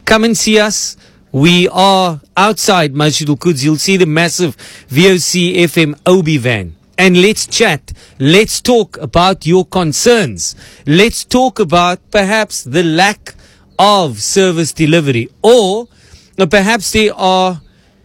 come and see us. We are outside Masjid Al-Quds. You'll see the massive VOC FM Obi van. And let's chat. Let's talk about your concerns. Let's talk about perhaps the lack of service delivery. Or perhaps there are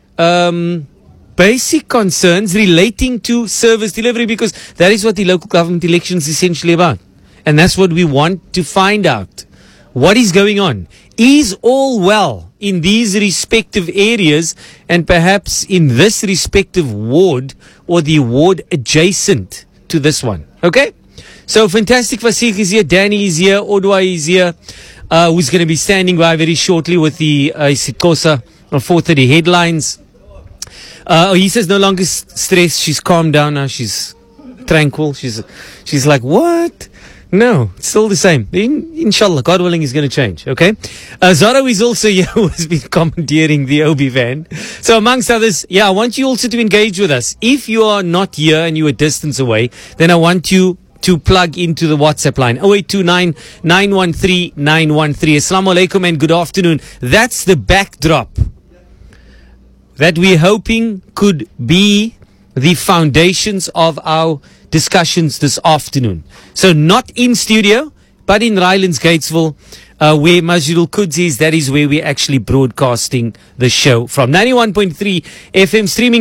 basic concerns relating to service delivery, because that is what the local government election is essentially about. And that's what we want to find out. What is going on? Is all well in these respective areas and perhaps in this respective ward or the ward adjacent to this one? Okay? So Fantastic Fasik is here, Danny is here, Odwa is here, who's going to be standing by very shortly with the Sitkosa 4:30 headlines. He says no longer stressed. She's calmed down now. She's tranquil. She's like, what? No, it's still the same. Inshallah, God willing, is going to change. Okay. Zorro is also here, who has been commandeering the Obi van. So amongst others, I want you also to engage with us. If you are not here and you're a distance away, then I want you to plug into the WhatsApp line 0829 913 913. Assalamu alaikum and good afternoon. That's the backdrop that we're hoping could be the foundations of our discussions this afternoon. So not in studio, but in Rylands, Gatesville, where Masjid Al-Quds is. That is where we're actually broadcasting the show from. 91.3 FM, streaming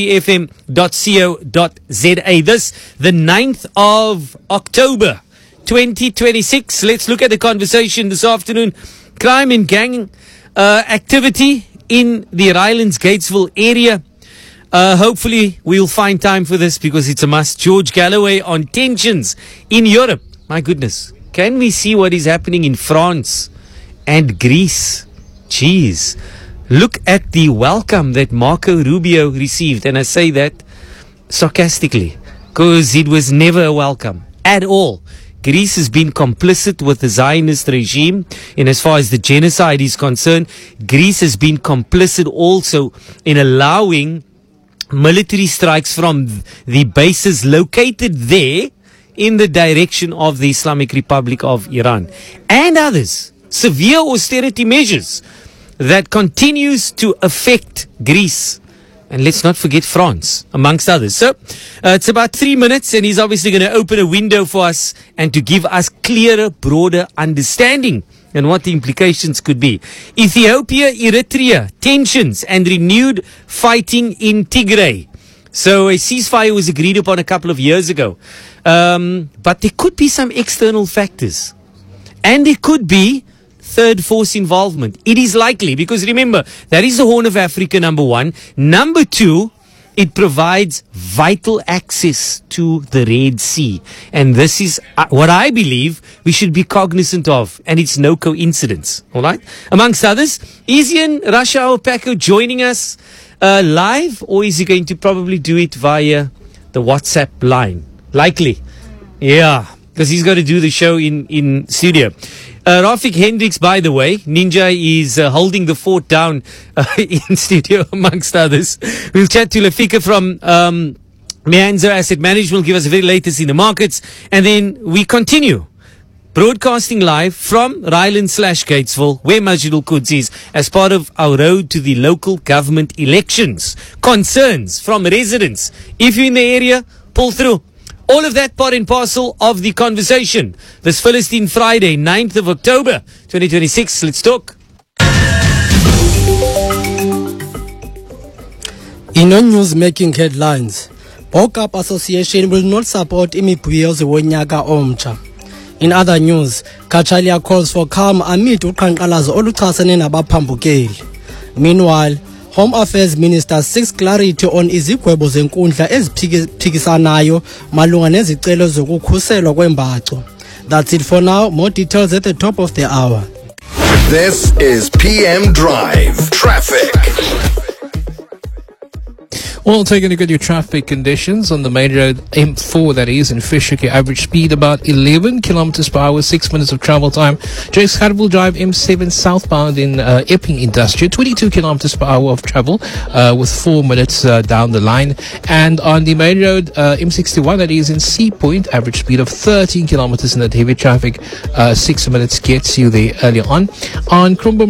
vocfm.co.za. This, the 9th of October, 2026. Let's look at the conversation this afternoon. Crime and gang activity in the Rylands, Gatesville area. Hopefully we'll find time for this because it's a must. George Galloway on tensions in Europe. My goodness. Can we see what is happening in France and Greece? Jeez. Look at the welcome that Marco Rubio received. And I say that sarcastically because it was never a welcome at all. Greece has been complicit with the Zionist regime in as far as the genocide is concerned. Greece has been complicit also in allowing military strikes from the bases located there in the direction of the Islamic Republic of Iran and others. Severe austerity measures that continues to affect Greece. And let's not forget France, amongst others. So, it's about 3 minutes, and he's obviously going to open a window for us and to give us clearer, broader understanding and what the implications could be. Ethiopia, Eritrea, tensions and renewed fighting in Tigray. So a ceasefire was agreed upon a couple of years ago. But there could be some external factors. And there could be third force involvement. It is likely because remember, that is the Horn of Africa, number one. Number two, it provides vital access to the Red Sea. And this is what I believe we should be cognizant of. And it's no coincidence. All right. Amongst others, is Ian Rasha Opako joining us live? Or is he going to probably do it via the WhatsApp line? Likely. Yeah. Because he's got to do the show in studio. Rafik Hendricks, by the way, Ninja is holding the fort down in studio, amongst others. We'll chat to Lafika from Meanza Asset Management, will give us the very latest in the markets. And then we continue broadcasting live from Rylands/Gatesville, where Masjid Al-Quds is, as part of our road to the local government elections. Concerns from residents. If you're in the area, pull through. All of that part and parcel of the conversation. This Philistine Friday, 9th of October, 2026. Let's talk. In on-news making headlines, Bokap Association will not support imibhiyozo wonyaka omtsha. In other news, Kachalia calls for calm amid uqhankqalazo oluchasene nabaphambukeli. Meanwhile, Home Affairs Minister seeks clarity on izigwebo zenkundla eziphikisanayo malunga nezicelo zokukhuselwa kwembacu. That's it for now. More details at the top of the hour. This is PM Drive Traffic. Well, taking a look at your traffic conditions on the main road M4, that is, in Fisher, average speed about 11 kilometers per hour, 6 minutes of travel time. James Carnival Drive M7 southbound in Epping Industrial, 22 kilometers per hour of travel with 4 minutes down the line. And on the main road M61, that is in Sea Point, average speed of 13 kilometers in that heavy traffic, 6 minutes gets you there earlier on. On Crumbum